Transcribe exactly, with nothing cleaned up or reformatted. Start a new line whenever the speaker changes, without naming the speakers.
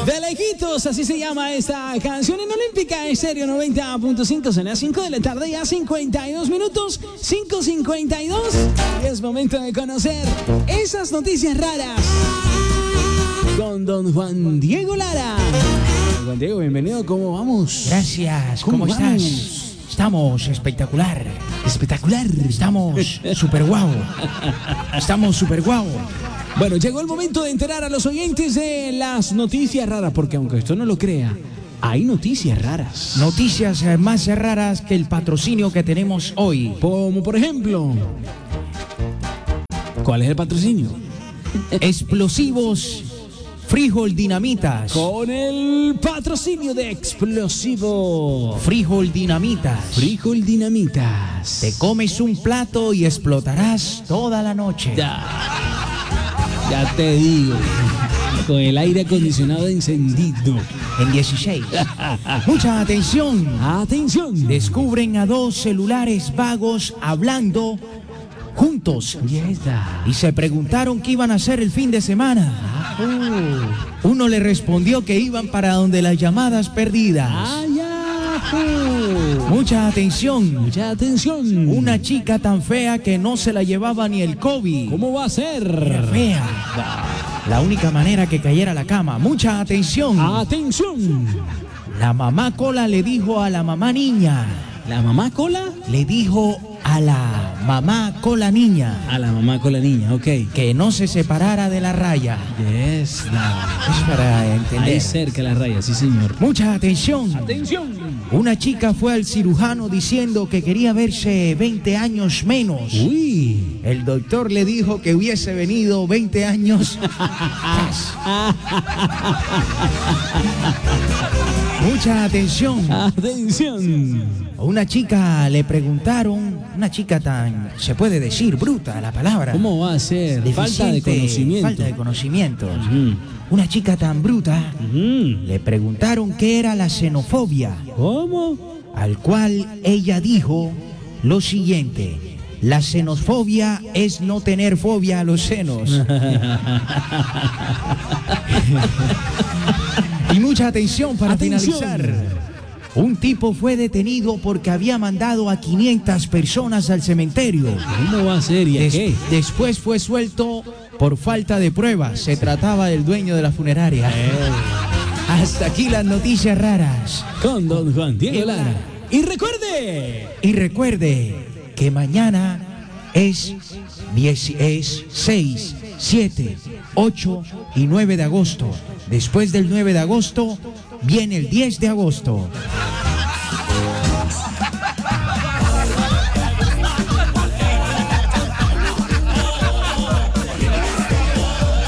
De lejitos, así se llama esta canción en Olímpica Estéreo noventa punto cinco. Son las cinco de la tarde, ya cincuenta y dos minutos, cinco cincuenta y dos. Y es momento de conocer esas noticias raras con don Juan Diego Lara. Juan Diego, bienvenido, ¿cómo vamos?
Gracias, ¿cómo, ¿Cómo estás? Estamos espectacular.
Espectacular.
Estamos super guau. Estamos super guau.
Bueno, llegó el momento de enterar a los oyentes de las noticias raras, porque aunque usted no lo crea, hay noticias raras.
Noticias más raras que el patrocinio que tenemos hoy.
Como por ejemplo, ¿cuál es el patrocinio?
Explosivos Frijol Dinamitas.
Con el patrocinio de Explosivo
Frijol Dinamitas.
Frijol Dinamitas.
Te comes un plato y explotarás toda la noche.
Ya, ya te digo. Con el aire acondicionado encendido.
En dieciséis. Mucha atención.
Atención.
Descubren a dos celulares vagos hablando juntos.
Yeah.
Y se preguntaron qué iban a hacer el fin de semana. Oh. Uno le respondió que iban para donde las llamadas perdidas.
Ah, yeah. Oh.
Mucha atención.
Mucha atención.
Una chica tan fea que no se la llevaba ni el COVID.
¿Cómo va a ser?
Era fea. La única manera que cayera a la cama. Mucha atención.
Atención.
La mamá cola le dijo a la mamá niña.
¿La mamá cola?
Le dijo a la mamá cola niña.
A la mamá cola niña, ok.
Que no se separara de la raya.
Yes, no.
Es para entender.
Ahí cerca la raya, sí señor.
Mucha atención.
Atención.
Una chica fue al cirujano diciendo que quería verse veinte años menos.
Uy.
El doctor le dijo que hubiese venido veinte años más. Mucha atención.
Atención.
Una chica le preguntaron, una chica tan, se puede decir, bruta la palabra.
¿Cómo va a ser? Falta de conocimiento.
Falta de conocimiento.
Uh-huh.
Una chica tan bruta,
uh-huh.
le preguntaron qué era la xenofobia.
¿Cómo?
Al cual ella dijo lo siguiente: la xenofobia es no tener fobia a los senos. Y mucha atención para
atención.
finalizar. Un tipo fue detenido porque había mandado a quinientas personas al cementerio.
¿Cómo va a ser? ¿Y a
Des-
qué?
Después fue suelto por falta de pruebas. Se trataba del dueño de la funeraria.
Eh.
Hasta aquí las noticias raras.
Con don Juan Diego Lara. Y recuerde.
Y recuerde que mañana es, diez, es seis, siete, ocho y nueve de agosto. Después del nueve de agosto viene el diez de agosto.